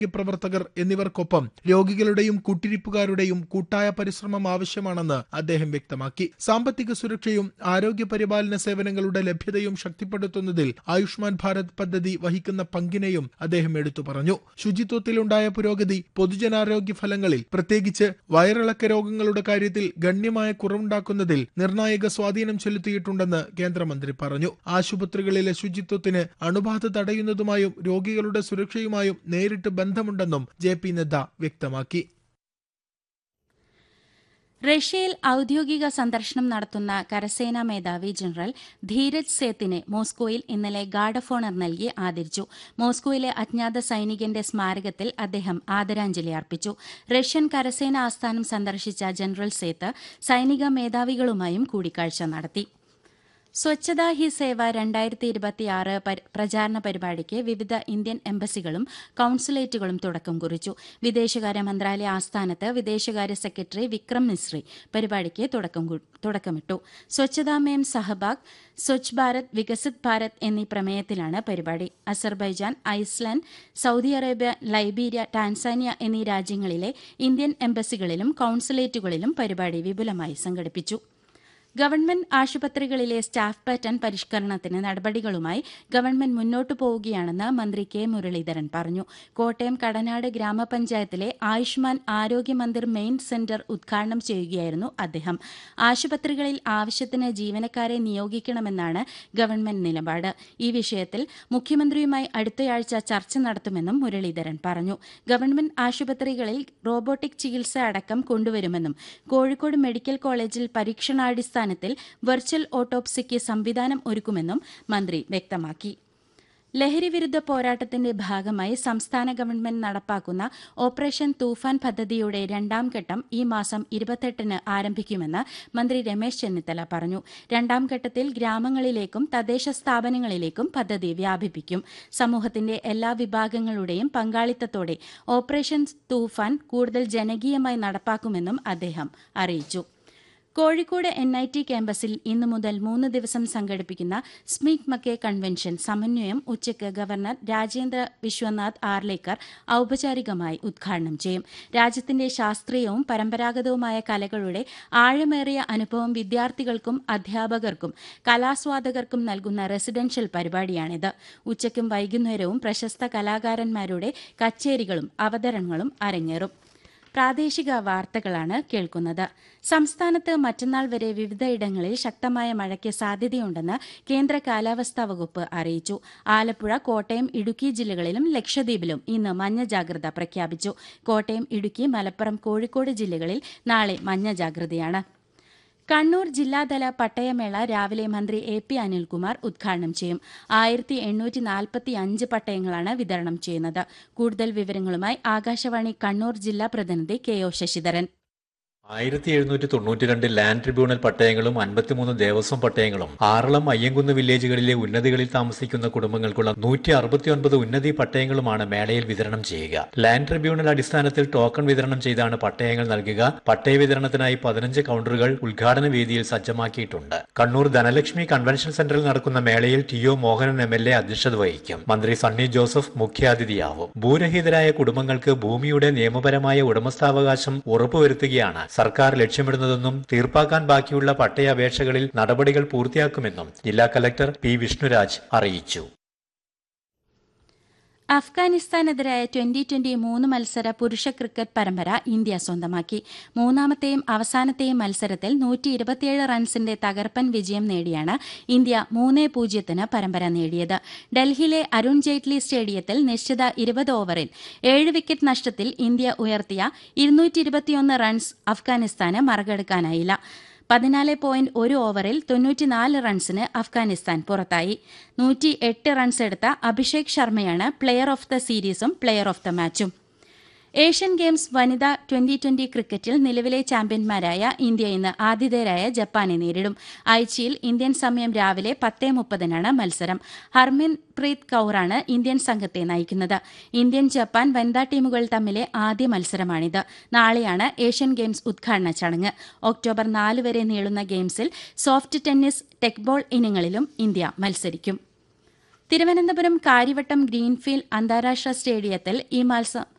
പ്രവർത്തകർ എന്നിവർക്കൊപ്പം രോഗികളുടെയും കൂട്ടിരിപ്പുകാരുടെയും കൂട്ടായ പരിശ്രമം ആവശ്യമാണെന്ന് അദ്ദേഹം വ്യക്തമാക്കി. സാമ്പത്തിക സുരക്ഷയും ആരോഗ്യ പരിപാലന സേവനങ്ങളുടെ ലഭ്യതയും ശക്തിപ്പെടുത്തുന്നതിൽ ആയുഷ്മാൻ ഭാരത് പദ്ധതി വഹിക്കുന്ന പങ്കിനെയും അദ്ദേഹം എടുത്തു പറഞ്ഞു. ശുചിത്വത്തിലുണ്ടായ പുരോഗതി പൊതുജനാരോഗ്യ ഫലങ്ങളിൽ, പ്രത്യേകിച്ച് വയറിളക്ക രോഗങ്ങളുടെ കാര്യത്തിൽ ഗണ്യമായ കുറവുണ്ടാക്കുന്നതിൽ നിർണായക സ്വാധീനം ചെലുത്തിയിട്ടുണ്ടെന്ന് കേന്ദ്രമന്ത്രി പറഞ്ഞു. ആശുപത്രികളിലെ ശുചിത്വത്തിന് അണുബാധ തടയുന്നതുമായും രോഗികളുടെ സുരക്ഷയുമായും നേരിട്ട് ബന്ധമുണ്ടെന്നും JP നദ്ദ വ്യക്തമാക്കി. റഷ്യയിൽ ഔദ്യോഗിക സന്ദർശനം നടത്തുന്ന കരസേനാ മേധാവി ജനറൽ ധീരജ് സേത്തിനെ മോസ്കോയിൽ ഇന്നലെ ഗാർഡ് ഓഫ് ഓണർ നൽകി ആദരിച്ചു. മോസ്കോയിലെ അജ്ഞാത സൈനികന്റെ സ്മാരകത്തിൽ അദ്ദേഹം ആദരാഞ്ജലി അർപ്പിച്ചു. റഷ്യൻ കരസേന ആസ്ഥാനം സന്ദർശിച്ച ജനറൽ സേത്ത് സൈനിക മേധാവികളുമായും കൂടിക്കാഴ്ച നടത്തി. സ്വച്ഛതാ ഹി സേവ 2026 പ്രചാരണ പരിപാടിക്ക് വിവിധ ഇന്ത്യൻ എംബസികളും കൌൺസുലേറ്റുകളും തുടക്കം കുറിച്ചു. വിദേശകാര്യ മന്ത്രാലയ ആസ്ഥാനത്ത് വിദേശകാര്യ സെക്രട്ടറി വിക്രം മിശ്രി പരിപാടിക്ക് തുടക്കമിട്ടു. സ്വച്ഛതാ മേം സഹഭാഗ്, സ്വച്ഛ് ഭാരത്, വികസിത് ഭാരത് എന്നീ പ്രമേയത്തിലാണ് പരിപാടി. Azerbaijan, Iceland, Saudi Arabia, Liberia, Tanzania എന്നീ രാജ്യങ്ങളിലെ ഇന്ത്യൻ എംബസികളിലും കൌൺസുലേറ്റുകളിലും പരിപാടി വിപുലമായി സംഘടിപ്പിച്ചു. ഗവൺമെന്റ് ആശുപത്രികളിലെ സ്റ്റാഫ് പാറ്റേൺ പരിഷ്കരണത്തിന് നടപടികളുമായി ഗവൺമെന്റ് മുന്നോട്ടു പോവുകയാണെന്ന് മന്ത്രി കെ മുരളീധരൻ പറഞ്ഞു. കോട്ടയം കടനാട് ഗ്രാമപഞ്ചായത്തിലെ ആയുഷ്മാൻ ആരോഗ്യ മന്ദിർ മെയിൻ സെന്റർ ഉദ്ഘാടനം ചെയ്യുകയായിരുന്നു അദ്ദേഹം. ആശുപത്രികളിൽ ആവശ്യത്തിന് ജീവനക്കാരെ നിയോഗിക്കണമെന്നാണ് ഗവൺമെന്റ് നിലപാട്. ഈ വിഷയത്തിൽ മുഖ്യമന്ത്രിയുമായി അടുത്തയാഴ്ച ചർച്ച നടത്തുമെന്നും മുരളീധരൻ പറഞ്ഞു. ഗവൺമെന്റ് ആശുപത്രികളിൽ റോബോട്ടിക് ചികിത്സ അടക്കം കൊണ്ടുവരുമെന്നും കോഴിക്കോട് മെഡിക്കൽ കോളേജിൽ പരീക്ഷണാടിസ്ഥാന വെർച്വൽ ഓട്ടോപ്സിക്ക് സംവിധാനം ഒരുക്കുമെന്നും മന്ത്രി വ്യക്തമാക്കി. ലഹരിവിരുദ്ധ പോരാട്ടത്തിന്റെ ഭാഗമായി സംസ്ഥാന ഗവൺമെന്റ് നടപ്പാക്കുന്ന ഓപ്പറേഷൻ തൂഫാൻ പദ്ധതിയുടെ രണ്ടാം ഘട്ടം ഈ മാസം 28-ന് ആരംഭിക്കുമെന്ന് മന്ത്രി രമേശ് ചെന്നിത്തല പറഞ്ഞു. രണ്ടാം ഘട്ടത്തിൽ ഗ്രാമങ്ങളിലേക്കും തദ്ദേശ സ്ഥാപനങ്ങളിലേക്കും പദ്ധതി വ്യാപിപ്പിക്കും. സമൂഹത്തിന്റെ എല്ലാ വിഭാഗങ്ങളുടെയും പങ്കാളിത്തത്തോടെ ഓപ്പറേഷൻ തൂഫാൻ കൂടുതൽ ജനകീയമായി നടപ്പാക്കുമെന്നും അദ്ദേഹം അറിയിച്ചു. കോഴിക്കോട് NIT ക്യാമ്പസിൽ ഇന്നു മുതൽ 3 ദിവസം സംഘടിപ്പിക്കുന്ന സ്മീക് മക്കേ കൺവെൻഷൻ സമന്വയം ഉച്ചയ്ക്ക് ഗവർണർ രാജേന്ദ്ര വിശ്വനാഥ് ആർലേക്കർ ഔപചാരികമായി ഉദ്ഘാടനം ചെയ്യും. രാജ്യത്തിന്റെ ശാസ്ത്രീയവും പരമ്പരാഗതവുമായ കലകളുടെ ആഴമേറിയ അനുഭവം വിദ്യാർത്ഥികൾക്കും അധ്യാപകർക്കും കലാസ്വാദകർക്കും നൽകുന്ന റെസിഡൻഷ്യൽ പരിപാടിയാണിത്. ഉച്ചയ്ക്കും വൈകുന്നേരവും പ്രശസ്ത കലാകാരന്മാരുടെ കച്ചേരികളും അവതരണങ്ങളും അരങ്ങേറും. പ്രാദേശിക വാർത്തകളാണ് കേൾക്കുന്നത്. സംസ്ഥാനത്ത് മറ്റന്നാൾ വരെ വിവിധയിടങ്ങളിൽ ശക്തമായ മഴയ്ക്ക് സാധ്യതയുണ്ടെന്ന് കേന്ദ്ര കാലാവസ്ഥാ വകുപ്പ് അറിയിച്ചു. ആലപ്പുഴ, കോട്ടയം, ഇടുക്കി ജില്ലകളിലും ലക്ഷദ്വീപിലും ഇന്ന് മഞ്ഞ ജാഗ്രത പ്രഖ്യാപിച്ചു. കോട്ടയം, ഇടുക്കി, മലപ്പുറം, കോഴിക്കോട് ജില്ലകളിൽ നാളെ മഞ്ഞ ജാഗ്രതയാണ്. കണ്ണൂർ ജില്ലാതല പട്ടയമേള രാവിലെ മന്ത്രി AP അനിൽകുമാർ ഉദ്ഘാടനം ചെയ്യും. 1845 പട്ടയങ്ങളാണ് വിതരണം ചെയ്യുന്നത്. കൂടുതൽ വിവരങ്ങളുമായി ആകാശവാണി കണ്ണൂർ ജില്ലാ പ്രതിനിധി KO Sasidharan. 1792 land tribunal പട്ടയങ്ങളും 53 Devaswom പട്ടയങ്ങളും Aralam, Ayyankunnu വില്ലേജുകളിലെ ഉന്നതികളിൽ താമസിക്കുന്ന കുടുംബങ്ങൾക്കുള്ള 169 ഉന്നതി പട്ടയങ്ങളുമാണ് മേളയിൽ വിതരണം ചെയ്യുക. ലാൻഡ് ട്രിബ്യൂണൽ അടിസ്ഥാനത്തിൽ ടോക്കൺ വിതരണം ചെയ്താണ് പട്ടയങ്ങൾ നൽകുക. പട്ടയ വിതരണത്തിനായി 15 കൌണ്ടറുകൾ ഉദ്ഘാടന വേദിയിൽ സജ്ജമാക്കിയിട്ടുണ്ട്. കണ്ണൂർ ധനലക്ഷ്മി കൺവെൻഷൻ സെന്ററിൽ നടക്കുന്ന മേളയിൽ TO മോഹനൻ MLA അധ്യക്ഷത വഹിക്കും. മന്ത്രി സണ്ണി ജോസഫ് മുഖ്യാതിഥിയാവും. ഭൂരഹിതരായ കുടുംബങ്ങൾക്ക് ഭൂമിയുടെ നിയമപരമായ ഉടമസ്ഥാവകാശം ഉറപ്പുവരുത്തുകയാണ് സർക്കാർ ലക്ഷ്യമിടുന്നതെന്നും തീർപ്പാക്കാൻ ബാക്കിയുള്ള പട്ടയ അപേക്ഷകളിൽ നടപടികൾ പൂർത്തിയാക്കുമെന്നും ജില്ലാ കലക്ടർ P വിഷ്ണുരാജ് അറിയിച്ചു. അഫ്ഗാനിസ്ഥാനെതിരായ 2020 മത്സര പുരുഷ ക്രിക്കറ്റ് പരമ്പര ഇന്ത്യ സ്വന്തമാക്കി. മൂന്നാമത്തെയും അവസാനത്തെയും മത്സരത്തിൽ 127 റൺസിന്റെ തകർപ്പൻ വിജയം നേടിയാണ് ഇന്ത്യ 3-0 പരമ്പര നേടിയത്. ഡൽഹിയിലെ അരുൺ ജെയ്റ്റ്ലി സ്റ്റേഡിയത്തിൽ നിശ്ചിത 20 ഓവറിൽ 7 വിക്കറ്റ് നഷ്ടത്തിൽ ഇന്ത്യ ഉയർത്തിയ 221 റൺസ് അഫ്ഗാനിസ്ഥാന് മറികടക്കാനായില്ല. 14.1 ഓവറിൽ 94 റൺസിന് അഫ്ഗാനിസ്ഥാൻ പുറത്തായി. 108 റൺസ് എടുത്ത അഭിഷേക് ശർമ്മയാണ് പ്ലെയർ ഓഫ് ദ സീരീസും player of the മാച്ചും. Asian games വനിതാ 2020 ക്രിക്കറ്റിൽ നിലവിലെ ചാമ്പ്യന്മാരായ ഇന്ത്യ ഇന്ന് ആതിഥേയരായ ജപ്പാനെ നേരിടും. ആഴ്ചയിൽ ഇന്ത്യൻ സമയം രാവിലെ 10:30 മത്സരം. ഹർമൻപ്രീത് കൌറാണ് ഇന്ത്യൻ സംഘത്തെ നയിക്കുന്നത്. ഇന്ത്യൻ ജപ്പാൻ വനിതാ ടീമുകൾ തമ്മിലെ ആദ്യ മത്സരമാണിത്. നാളെയാണ് ഏഷ്യൻ ഗെയിംസ് ഉദ്ഘാടന ചടങ്ങ്. ഒക്ടോബർ 4 വരെ നീളുന്ന ഗെയിംസിൽ സോഫ്റ്റ് ടെന്നീസ്, ടെക്ബോൾ ഇനങ്ങളിലും ഇന്ത്യ മത്സരിക്കും. തിരുവനന്തപുരം കാര്യവട്ടം ഗ്രീൻഫീൽഡ് അന്താരാഷ്ട്ര സ്റ്റേഡിയത്തിൽ ഈ മാസം